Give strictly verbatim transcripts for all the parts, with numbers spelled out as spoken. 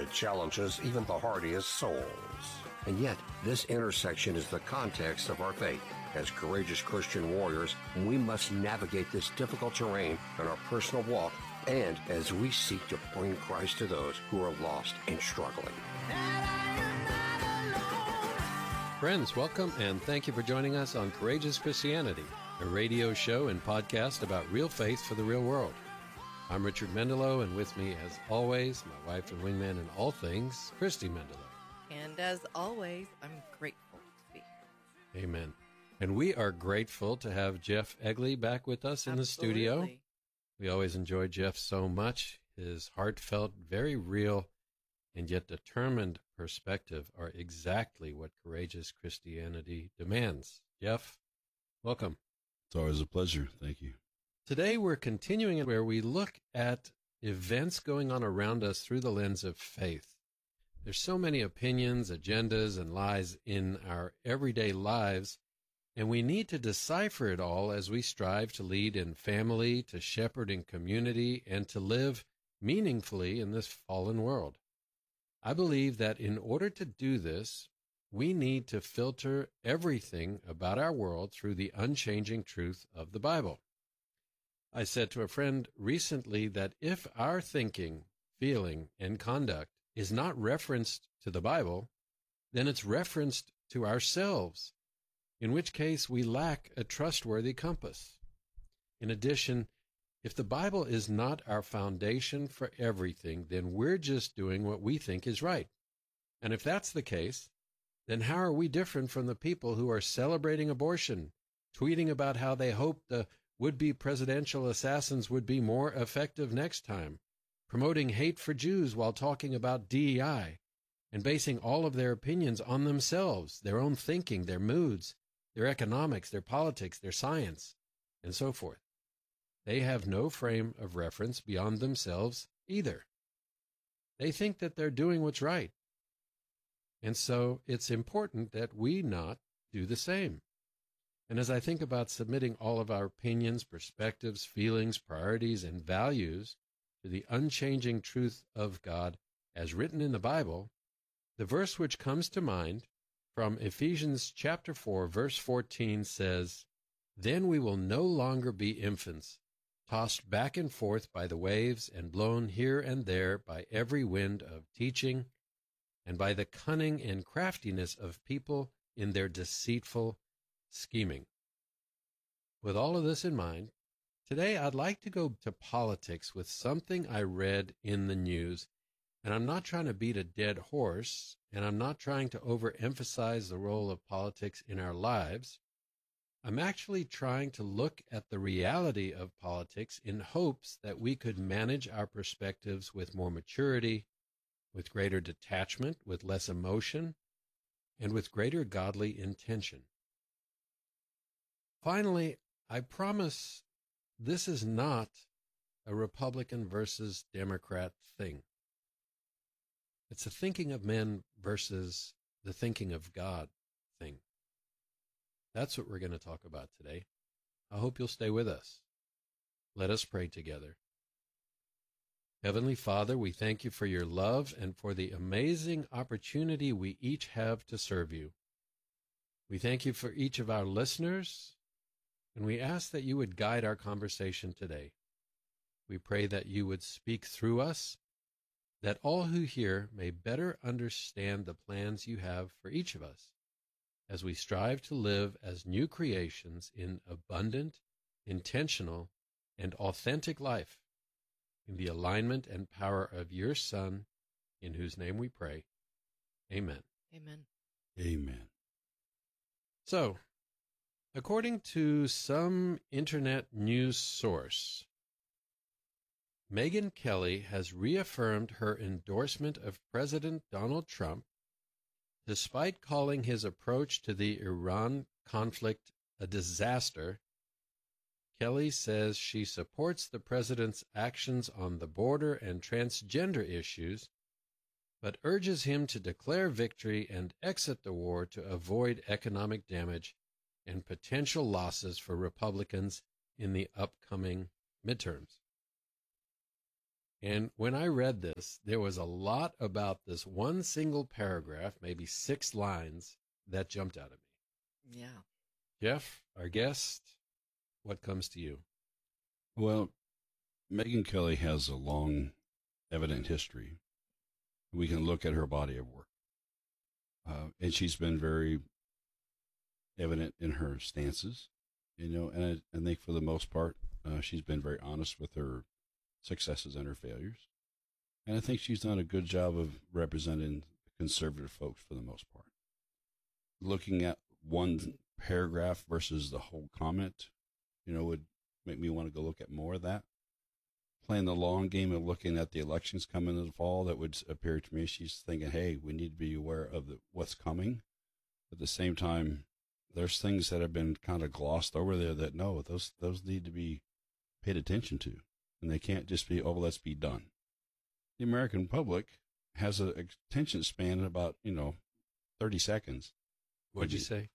It challenges even the hardiest souls. And yet, this intersection is the context of our faith. As courageous Christian warriors, we must navigate this difficult terrain in our personal walk and as we seek to bring Christ to those who are lost and struggling. Friends, welcome and thank you for joining us on Courageous Christianity, a radio show and podcast about real faith for the real world. I'm Richard Mendelow, and with me, as always, my wife and wingman in all things, Christy Mendelow. And as always, I'm grateful to be here. Amen. And we are grateful to have Jeff Egley back with us in Absolutely. the studio. We always enjoy Jeff so much. His heartfelt, very real, and yet determined perspective are exactly what courageous Christianity demands. Jeff, welcome. It's always a pleasure. Thank you. Today we're continuing where we look at events going on around us through the lens of faith. There's so many opinions, agendas, and lies in our everyday lives, and we need to decipher it all as we strive to lead in family, to shepherd in community, and to live meaningfully in this fallen world. I believe that in order to do this, we need to filter everything about our world through the unchanging truth of the Bible. I said to a friend recently that if our thinking, feeling, and conduct is not referenced to the Bible, then it's referenced to ourselves, in which case we lack a trustworthy compass. In addition, if the Bible is not our foundation for everything, then we're just doing what we think is right. And if that's the case, then how are we different from the people who are celebrating abortion, tweeting about how they hope the would-be presidential assassins would be more effective next time, promoting hate for Jews while talking about D E I, and basing all of their opinions on themselves, their own thinking, their moods, their economics, their politics, their science, and so forth? They have no frame of reference beyond themselves either. They think that they're doing what's right. And so it's important that we not do the same. And as I think about submitting all of our opinions, perspectives, feelings, priorities, and values to the unchanging truth of God as written in the Bible, the verse which comes to mind from Ephesians chapter four, verse fourteen says, "Then we will no longer be infants, tossed back and forth by the waves and blown here and there by every wind of teaching and by the cunning and craftiness of people in their deceitful scheming." With all of this in mind, today I'd like to go to politics with something I read in the news, and I'm not trying to beat a dead horse, and I'm not trying to overemphasize the role of politics in our lives. I'm actually trying to look at the reality of politics in hopes that we could manage our perspectives with more maturity, with greater detachment, with less emotion, and with greater godly intention. Finally, I promise this is not a Republican versus Democrat thing. It's a thinking of men versus the thinking of God thing. That's what we're going to talk about today. I hope you'll stay with us. Let us pray together. Heavenly Father, we thank you for your love and for the amazing opportunity we each have to serve you. We thank you for each of our listeners, and we ask that you would guide our conversation today. We pray that you would speak through us, that all who hear may better understand the plans you have for each of us as we strive to live as new creations in abundant, intentional, and authentic life in the alignment and power of your Son, in whose name we pray. Amen. Amen. Amen. So, according to some internet news source, Megyn Kelly has reaffirmed her endorsement of President Donald Trump, despite calling his approach to the Iran conflict a disaster. Kelly says she supports the president's actions on the border and transgender issues, but urges him to declare victory and exit the war to avoid economic damage and potential losses for Republicans in the upcoming midterms. And when I read this, there was a lot about this one single paragraph, maybe six lines, that jumped out at me. Yeah. Jeff, our guest, what comes to you? Well, Megyn Kelly has a long, evident history. We can look at her body of work. Uh, and she's been very evident in her stances, you know, and I, I think for the most part, uh, she's been very honest with her successes and her failures. And I think she's done a good job of representing conservative folks for the most part. Looking at one paragraph versus the whole comment, you know, would make me want to go look at more of that. Playing the long game of looking at the elections coming in the fall, that would appear to me she's thinking, hey, we need to be aware of the, what's coming. At the same time, there's things that have been kind of glossed over there that, no, those those need to be paid attention to. And they can't just be, oh, let's be done. The American public has an attention span of about, you know, thirty seconds. What'd you say?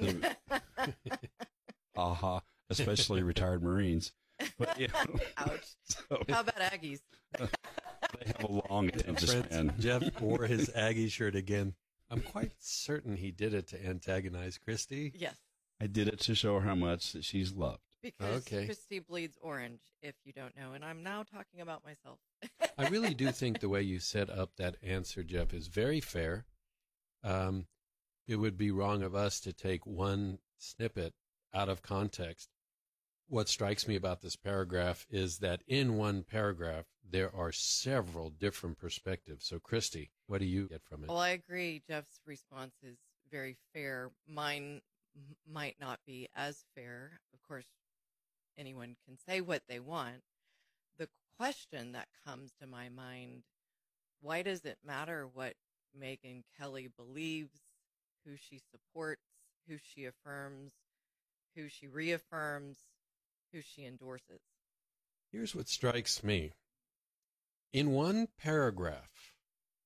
Aha, especially retired Marines. But, you know, Ouch. so, How about Aggies? they have a long attention Friends, span. Jeff wore his Aggie shirt again. I'm quite certain he did it to antagonize Christy. Yes. I did it to show her how much that she's loved. Because Okay. Christy bleeds orange, if you don't know. And I'm now talking about myself. I really do think the way you set up that answer, Jeff, is very fair. Um, it would be wrong of us to take one snippet out of context. What strikes me about this paragraph is that in one paragraph, there are several different perspectives. So, Christy, what do you get from it? Well, I agree. Jeff's response is very fair. Mine m- might not be as fair. Of course, anyone can say what they want. The question that comes to my mind, why does it matter what Megyn Kelly believes, who she supports, who she affirms, who she reaffirms, who she endorses? Here's what strikes me. In one paragraph,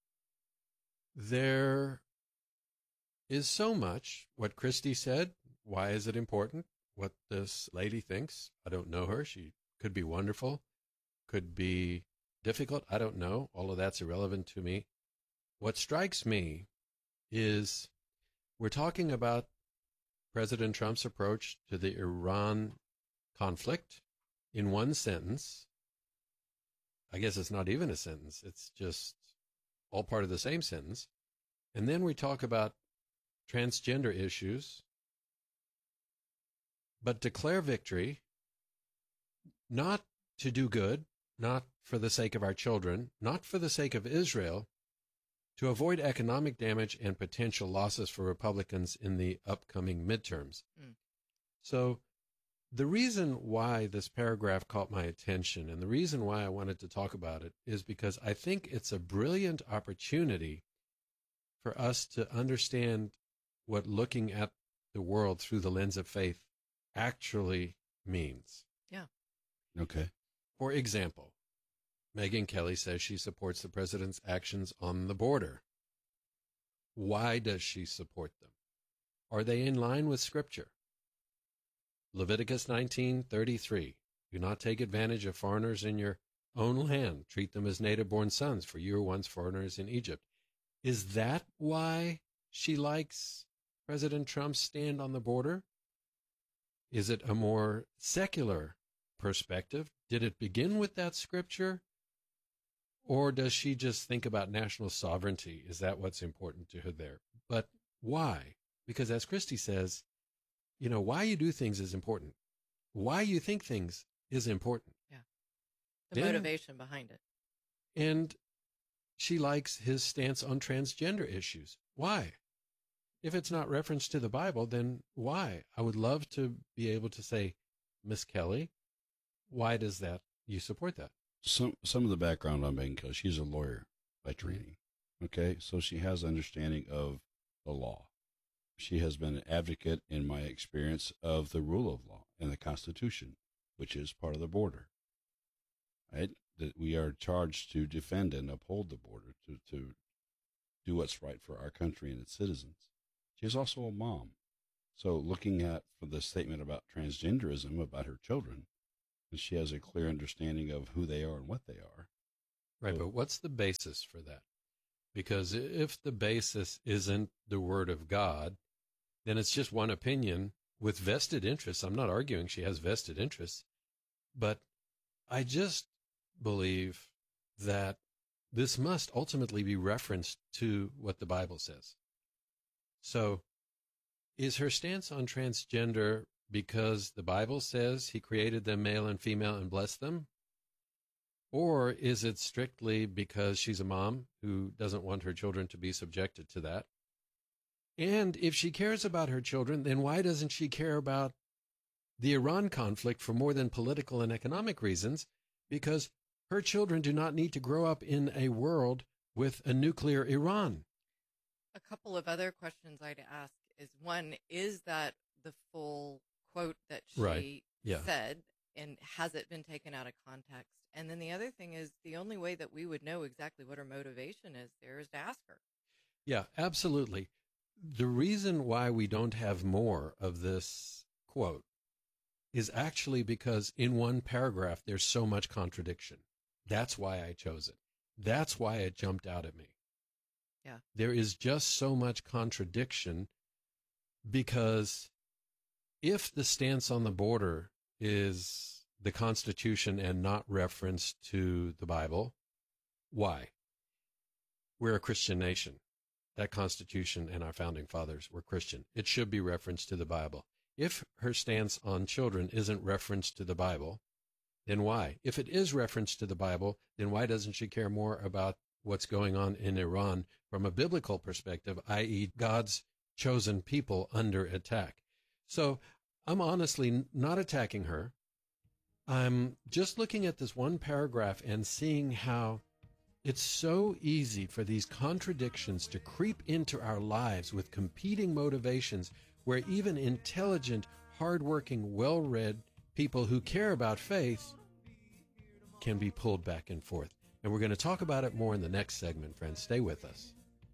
there is so much what Christy said. Why is it important? What this lady thinks. I don't know her. She could be wonderful, could be difficult. I don't know. All of that's irrelevant to me. What strikes me is we're talking about President Trump's approach to the Iran conflict in one sentence. I guess it's not even a sentence. It's just all part of the same sentence. And then we talk about transgender issues, but declare victory, not to do good, not for the sake of our children, not for the sake of Israel, to avoid economic damage and potential losses for Republicans in the upcoming midterms. Mm. So the reason why this paragraph caught my attention and the reason why I wanted to talk about it is because I think it's a brilliant opportunity for us to understand what looking at the world through the lens of faith actually means. Yeah. Okay. For example, Megyn Kelly says she supports the president's actions on the border. Why does she support them? Are they in line with Scripture? Leviticus nineteen thirty-three. Do not take advantage of foreigners in your own land. Treat them as native-born sons, for you were once foreigners in Egypt. Is that why she likes President Trump's stand on the border? Is it a more secular perspective? Did it begin with that Scripture? Or does she just think about national sovereignty? Is that what's important to her there? But why? Because as Christy says, you know, why you do things is important. Why you think things is important. Yeah. The Then- motivation behind it. And she likes his stance on transgender issues. Why? If it's not referenced to the Bible, then why? I would love to be able to say, Miss Kelly, why does that, you support that? Some some of the background on Megyn Kelly, she's a lawyer by training. Okay, so she has understanding of the law. She has been an advocate, in my experience, of the rule of law and the Constitution, which is part of the border. Right? That we are charged to defend and uphold the border, to, to do what's right for our country and its citizens. She is also a mom. So looking at for the statement about transgenderism, about her children, and she has a clear understanding of who they are and what they are. Right, So- but what's the basis for that? Because if the basis isn't the Word of God, then it's just one opinion with vested interests. I'm not arguing she has vested interests, but I just believe that this must ultimately be referenced to what the Bible says. So is her stance on transgender because the Bible says he created them male and female and blessed them? Or is it strictly because she's a mom who doesn't want her children to be subjected to that? And if she cares about her children, then why doesn't she care about the Iran conflict for more than political and economic reasons? Because her children do not need to grow up in a world with a nuclear Iran. A couple of other questions I'd ask is, one, is that the full quote that she Right. Yeah. said, and has it been taken out of context? And then the other thing is, the only way that we would know exactly what her motivation is there is to ask her. Yeah, absolutely. The reason why we don't have more of this quote is actually because in one paragraph there's so much contradiction. That's why I chose it. That's why it jumped out at me. Yeah. There is just so much contradiction, because if the stance on the border is the Constitution and not reference to the Bible, why? We're a Christian nation. That Constitution and our founding fathers were Christian. It should be referenced to the Bible. If her stance on children isn't referenced to the Bible, then why? If it is referenced to the Bible, then why doesn't she care more about what's going on in Iran from a biblical perspective, that is God's chosen people under attack? So I'm honestly not attacking her. I'm just looking at this one paragraph and seeing how it's so easy for these contradictions to creep into our lives with competing motivations, where even intelligent, hardworking, well-read people who care about faith can be pulled back and forth. And we're going to talk about it more in the next segment, friends. Stay with us.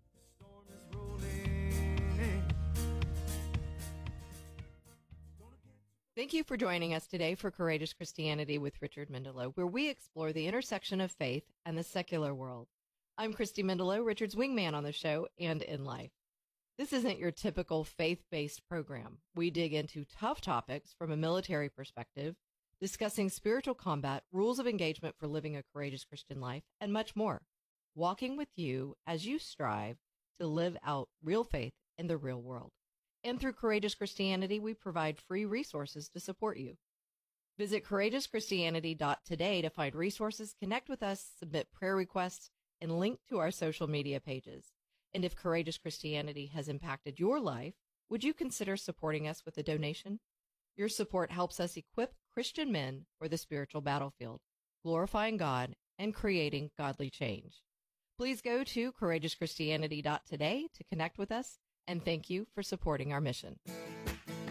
Thank you for joining us today for Courageous Christianity with Richard Mendelow, where we explore the intersection of faith and the secular world. I'm Christy Mendelow, Richard's wingman on the show and in life. This isn't your typical faith-based program. We dig into tough topics from a military perspective, discussing spiritual combat, rules of engagement for living a courageous Christian life, and much more. Walking with you as you strive to live out real faith in the real world. And through Courageous Christianity, we provide free resources to support you. Visit courageous christianity dot today to find resources, connect with us, submit prayer requests, and link to our social media pages. And if Courageous Christianity has impacted your life, would you consider supporting us with a donation? Your support helps us equip Christian men for the spiritual battlefield, glorifying God and creating godly change. Please go to courageous christianity dot today to connect with us, and thank you for supporting our mission.